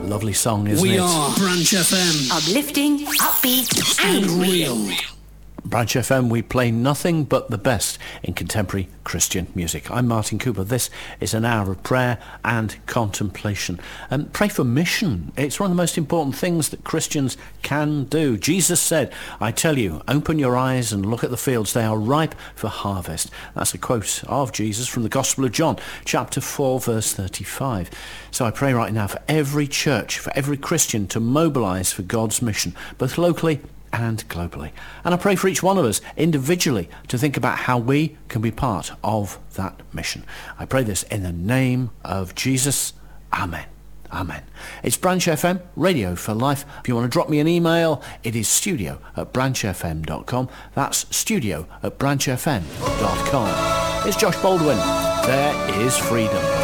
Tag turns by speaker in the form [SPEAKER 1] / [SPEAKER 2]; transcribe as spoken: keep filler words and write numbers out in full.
[SPEAKER 1] Lovely song, isn't
[SPEAKER 2] we
[SPEAKER 1] it?
[SPEAKER 2] We are Branch F M.
[SPEAKER 3] Uplifting, upbeat and, and real. real.
[SPEAKER 1] Branch F M, we play nothing but the best in contemporary Christian music. I'm Martin Cooper. This is an hour of prayer and contemplation. And pray for mission. It's one of the most important things that Christians can do. Jesus said, I tell you, open your eyes and look at the fields. They are ripe for harvest. That's a quote of Jesus from the Gospel of John, chapter four, verse thirty-five. So I pray right now for every church, for every Christian to mobilize for God's mission, both locally and globally. And I pray for each one of us individually to think about how we can be part of that mission. I pray this in the name of Jesus. Amen. Amen. It's Branch F M, Radio for Life. If you want to drop me an email, it is studio at branch f m dot com. That's studio at branch f m dot com. It's Josh Baldwin. There is freedom.